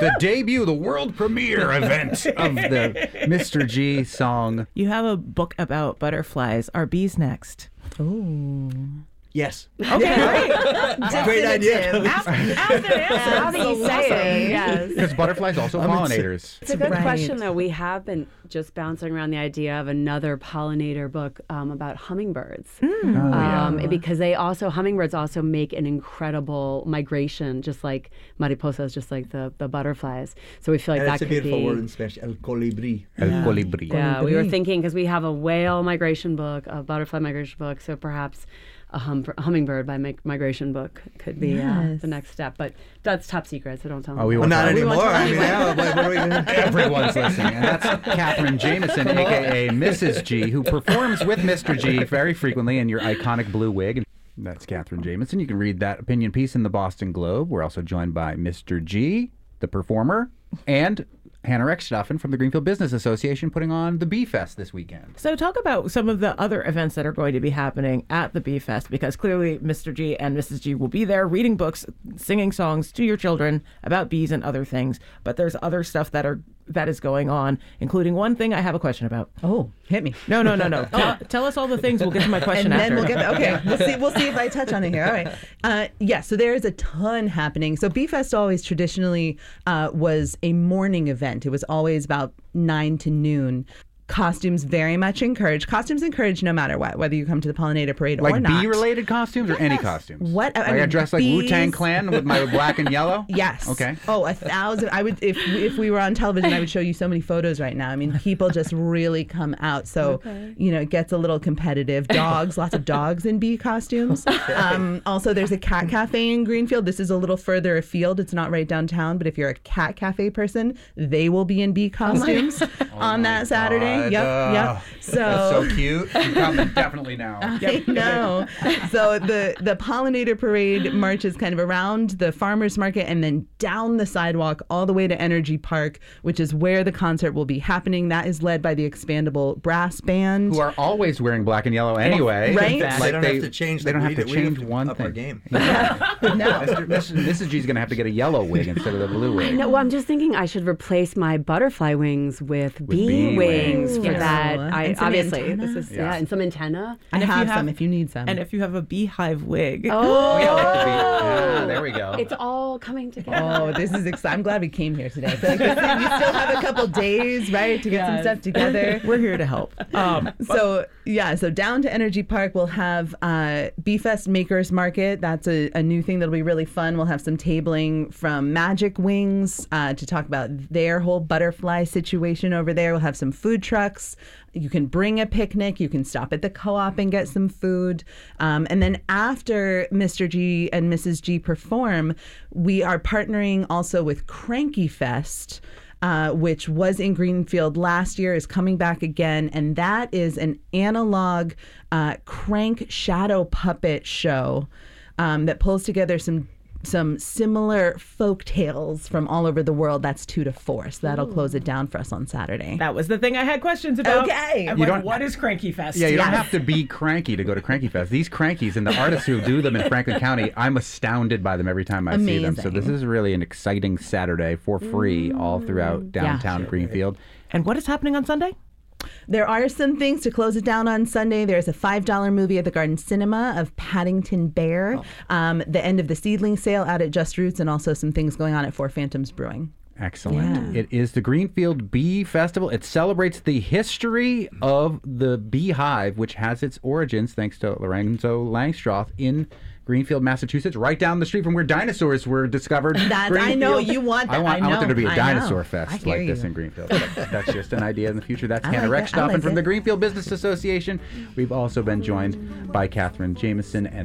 the debut, the world premiere event of the Mr. G song. You have a book about butterflies. Are bees next? Ooh. Yes. Okay, great. Great idea. Ask an answer. Now that you say it, yes. Because butterflies also pollinators. It's a good Right. question, though. We have been just bouncing around the idea of another pollinator book about hummingbirds. Because hummingbirds also make an incredible migration, just like mariposas, just like the butterflies. So we feel like And that it's a could beautiful be... word in Spanish, el colibrí. El colibrí. Yeah, we were thinking, because we have a whale migration book, a butterfly migration book, so perhaps a hummingbird by migration book could be the next step. But that's top secret, so don't tell them. we Well, won't not tell you. anymore. I mean, what are we going to do? Everyone's listening. And that's Catherine Jameson, a.k.a. Mrs. G, who performs with Mr. G very frequently in your iconic blue wig. That's Catherine Jameson. You can read that opinion piece in the Boston Globe. We're also joined by Mr. G, the performer, and Hannah Reckstoffen from the Greenfield Business Association putting on the Bee Fest this weekend. So talk about some of the other events that are going to be happening at the Bee Fest, because clearly Mr. G and Mrs. G will be there reading books, singing songs to your children about bees and other things. But there's other stuff that is going on, including one thing I have a question about. Oh, hit me. No. Tell us all the things. We'll get to my question And after. then we'll get okay. We'll see if I touch on it here. All right. So there's a ton happening. So Bee Fest always traditionally was a morning event. It was always about 9 to noon. Costumes very much encouraged. Costumes encouraged no matter what, whether you come to the pollinator parade or Like not. bee-related costumes or any costumes? What? Like I dress like Wu-Tang Clan with my black and yellow? Yes. Okay. Oh, 1,000. I would, if we were on television, I would show you so many photos right now. I mean, people just really come out. So, it gets a little competitive. Dogs, lots of dogs in bee costumes. Also, there's a cat cafe in Greenfield. This is a little further afield. It's not right downtown, but if you're a cat cafe person, they will be in bee costumes on that Saturday. Yep. So that's so cute. I'm coming definitely now. I know. So the pollinator parade marches kind of around the farmers market and then down the sidewalk all the way to Energy Park, which is where the concert will be happening. That is led by the Expandable Brass Band, Who are always wearing black and yellow anyway. Right? Like They don't have to change. They don't have to change one up our thing. game. No. Mrs. G's going to have to get a yellow wig instead of the blue wig. No, well, I'm just thinking I should replace my butterfly wings with bee bee wings wings. for Yes. that. And some Obviously, antenna. this is Yeah. and some antenna. I if you have have- some if you need some. And if you have a beehive wig. Oh, Yeah, like the bee. Yeah, there we go. it's all coming together. Oh, this is exciting. I'm glad we came here today. I feel like we still have a couple days, right, to get some stuff together. We're here to help. So down to Energy Park, we'll have Bee Fest Makers Market. That's a new thing that'll be really fun. We'll have some tabling from Magic Wings to talk about their whole butterfly situation over there. We'll have some food trucks. You can bring a picnic. You can stop at the co-op and get some food. And then after Mr. G and Mrs. G perform, we are partnering also with Cranky Fest, which was in Greenfield last year, is coming back again. And that is an analog crank shadow puppet show that pulls together some similar folk tales from all over the world. That's 2 to 4. So that'll close it down for us on Saturday. That was the thing I had questions about. Okay. I'm You like, don't- what is Cranky Fest? Yeah, you don't have to be cranky to go to Cranky Fest. These crankies and the artists who do them in Franklin County, I'm astounded by them every time I see them. So Amazing. this is really an exciting Saturday for free all throughout downtown Greenfield. And what is happening on Sunday? There are some things to close it down on Sunday. There's a $5 movie at the Garden Cinema of Paddington Bear, the end of the seedling sale out at Just Roots, and also some things going on at Four Phantoms Brewing. Excellent. Yeah. It is the Greenfield Bee Festival. It celebrates the history of the beehive, which has its origins, thanks to Lorenzo Langstroth, in Greenfield, Massachusetts, right down the street from where dinosaurs were discovered. I know you want that. I want there to be a I dinosaur know. fest I hear like this you. in Greenfield. But that's just an idea in the future. That's I Hannah like it. I Reckstoffen like from it. the Greenfield Business Association. We've also been joined by Catherine Jameson and